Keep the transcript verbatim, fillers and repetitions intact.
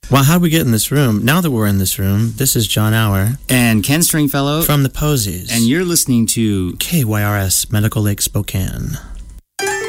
Well, how did we get in this room? Now that we're in this room, this is John Auer. And Ken Stringfellow. From the Posies. And you're listening to K Y R S, Medical Lake, Spokane.